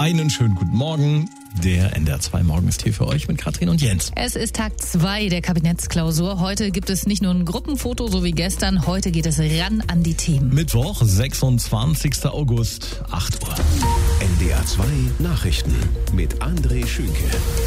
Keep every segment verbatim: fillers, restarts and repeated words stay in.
Einen schönen guten Morgen. Der N D R zwei Morgen ist hier für euch mit Katrin und Jens. Es ist Tag zwei der Kabinettsklausur. Heute gibt es nicht nur ein Gruppenfoto, so wie gestern. Heute geht es ran an die Themen. Mittwoch, sechsundzwanzigster August, acht Uhr. N D R zwei Nachrichten mit André Schünke.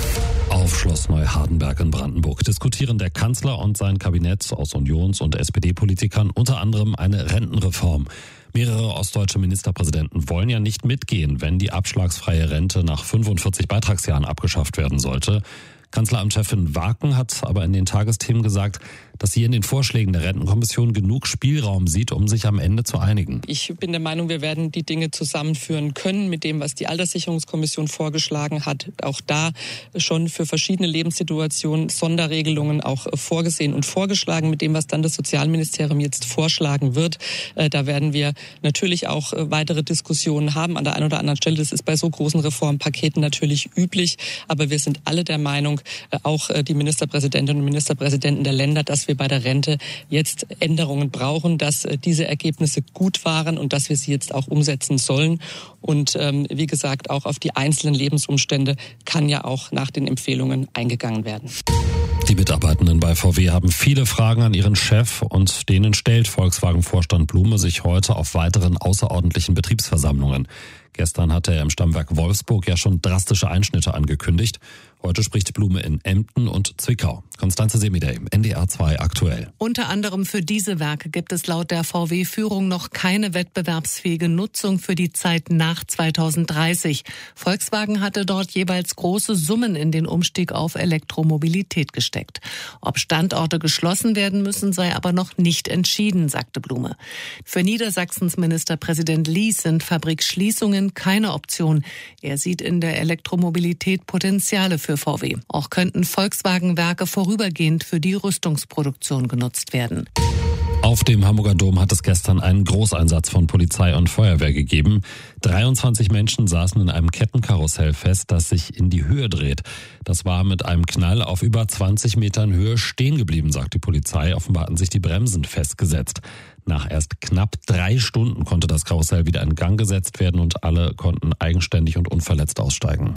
Auf Schloss Neuhardenberg in Brandenburg diskutieren der Kanzler und sein Kabinett aus Unions- und S P D-Politikern unter anderem eine Rentenreform. Mehrere ostdeutsche Ministerpräsidenten wollen ja nicht mitgehen, wenn die abschlagsfreie Rente nach fünfundvierzig Beitragsjahren abgeschafft werden sollte. Kanzleramtschefin Waken hat aber in den Tagesthemen gesagt, dass sie in den Vorschlägen der Rentenkommission genug Spielraum sieht, um sich am Ende zu einigen. Ich bin der Meinung, wir werden die Dinge zusammenführen können mit dem, was die Alterssicherungskommission vorgeschlagen hat. Auch da schon für verschiedene Lebenssituationen Sonderregelungen auch vorgesehen und vorgeschlagen mit dem, was dann das Sozialministerium jetzt vorschlagen wird. Da werden wir natürlich auch weitere Diskussionen haben an der einen oder anderen Stelle. Das ist bei so großen Reformpaketen natürlich üblich. Aber wir sind alle der Meinung, auch die Ministerpräsidentinnen und Ministerpräsidenten der Länder, dass wir bei der Rente jetzt Änderungen brauchen, dass diese Ergebnisse gut waren und dass wir sie jetzt auch umsetzen sollen. Und ähm, wie gesagt, auch auf die einzelnen Lebensumstände kann ja auch nach den Empfehlungen eingegangen werden. Die Mitarbeitenden bei V W haben viele Fragen an ihren Chef und denen stellt Volkswagen-Vorstand Blume sich heute auf weiteren außerordentlichen Betriebsversammlungen. Gestern hatte er im Stammwerk Wolfsburg ja schon drastische Einschnitte angekündigt. Heute spricht Blume in Emden und Zwickau. Konstanze Semidey, N D R zwei aktuell. Unter anderem für diese Werke gibt es laut der V W-Führung noch keine wettbewerbsfähige Nutzung für die Zeit nach zweitausenddreißig. Volkswagen hatte dort jeweils große Summen in den Umstieg auf Elektromobilität gesteckt. Ob Standorte geschlossen werden müssen, sei aber noch nicht entschieden, sagte Blume. Für Niedersachsens Ministerpräsident Lies sind Fabrikschließungen keine Option. Er sieht in der Elektromobilität Potenziale für V W. Auch könnten Volkswagen-Werke vorübergehend für die Rüstungsproduktion genutzt werden. Auf dem Hamburger Dom hat es gestern einen Großeinsatz von Polizei und Feuerwehr gegeben. dreiundzwanzig Menschen saßen in einem Kettenkarussell fest, das sich in die Höhe dreht. Das war mit einem Knall auf über zwanzig Metern Höhe stehen geblieben, sagt die Polizei. Offenbar hatten sich die Bremsen festgesetzt. Nach erst knapp drei Stunden konnte das Karussell wieder in Gang gesetzt werden und alle konnten eigenständig und unverletzt aussteigen.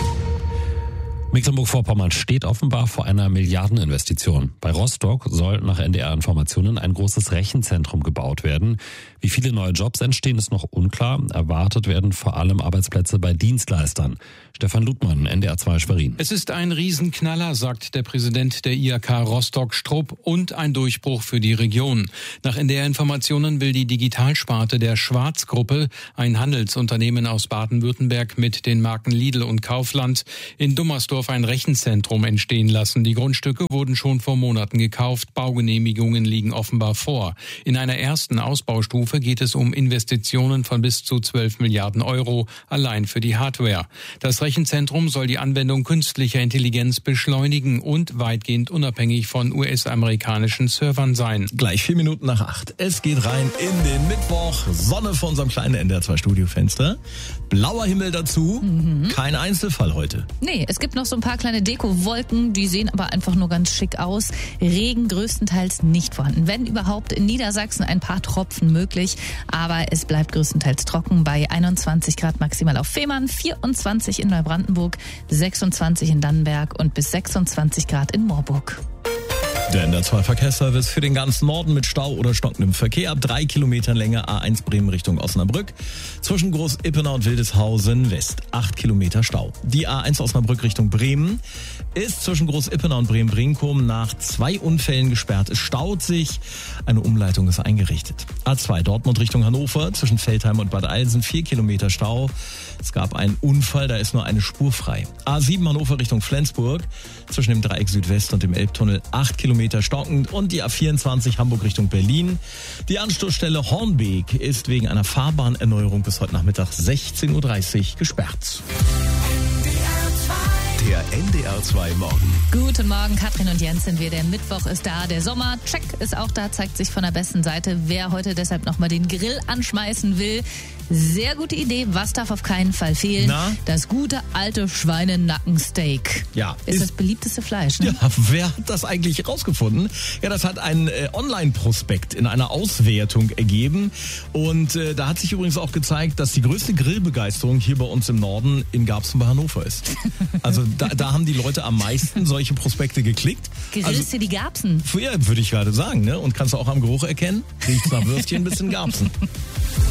Mecklenburg-Vorpommern steht offenbar vor einer Milliardeninvestition. Bei Rostock soll nach N D R-Informationen ein großes Rechenzentrum gebaut werden. Wie viele neue Jobs entstehen, ist noch unklar. Erwartet werden vor allem Arbeitsplätze bei Dienstleistern. Stefan Ludmann, N D R zwei Schwerin. Es ist ein Riesenknaller, sagt der Präsident der I H K Rostock-Strupp, und ein Durchbruch für die Region. Nach N D R-Informationen will die Digitalsparte der Schwarz-Gruppe, ein Handelsunternehmen aus Baden-Württemberg mit den Marken Lidl und Kaufland, in Dummersdorf ein Rechenzentrum entstehen lassen. Die Grundstücke wurden schon vor Monaten gekauft. Baugenehmigungen liegen offenbar vor. In einer ersten Ausbaustufe geht es um Investitionen von bis zu zwölf Milliarden Euro allein für die Hardware. Das Rechenzentrum soll die Anwendung künstlicher Intelligenz beschleunigen und weitgehend unabhängig von U S-amerikanischen Servern sein. Gleich vier Minuten nach acht. Es geht rein in den Mittwoch. Sonne vor unserem kleinen N D R zwei Studiofenster. Blauer Himmel dazu. Mhm. Kein Einzelfall heute. Nee, es gibt noch so ein paar kleine Deko-Wolken, die sehen aber einfach nur ganz schick aus. Regen größtenteils nicht vorhanden. Wenn überhaupt in Niedersachsen ein paar Tropfen möglich, aber es bleibt größtenteils trocken bei einundzwanzig Grad maximal auf Fehmarn, vierundzwanzig in Neubrandenburg, sechsundzwanzig in Dannenberg und bis sechsundzwanzig Grad in Moorburg. Der N D R zwei Verkehrsservice für den ganzen Norden mit Stau oder stockendem Verkehr ab drei Kilometern Länge A eins Bremen Richtung Osnabrück. Zwischen Groß-Ippenau und Wildeshausen West acht Kilometer Stau. Die A eins Osnabrück Richtung Bremen ist zwischen Groß-Ippenau und Bremen-Brinkum nach zwei Unfällen gesperrt. Es staut sich. Eine Umleitung ist eingerichtet. A zwei Dortmund Richtung Hannover zwischen Veltheim und Bad Eilsen vier Kilometer Stau. Es gab einen Unfall, da ist nur eine Spur frei. A sieben Hannover Richtung Flensburg zwischen dem Dreieck Südwest und dem Elbtunnel acht Kilometer stockend, und die A vierundzwanzig Hamburg Richtung Berlin. Die Anstoßstelle Hornbeek ist wegen einer Fahrbahnerneuerung bis heute Nachmittag sechzehn Uhr dreißig gesperrt. Der N D R zwei Morgen. Guten Morgen, Katrin und Jens sind wir. Der Mittwoch ist da, der Sommer-Check ist auch da, zeigt sich von der besten Seite. Wer heute deshalb nochmal den Grill anschmeißen will, Sehr gute Idee. Was darf auf keinen Fall fehlen? Na? Das gute alte Schweinenackensteak. Ja. Ist, Ist- das beliebteste Fleisch, ne? Ja, wer hat das eigentlich rausgefunden? Ja, das hat ein äh, Online-Prospekt in einer Auswertung ergeben. Und äh, da hat sich übrigens auch gezeigt, dass die größte Grillbegeisterung hier bei uns im Norden in Garbsen bei Hannover ist. Also da, da haben die Leute am meisten solche Prospekte geklickt. Grillst Also, dir die Garbsen? ja, würde ich gerade sagen, ne? Und kannst du auch am Geruch erkennen? Riecht nach Würstchen bis in Garbsen.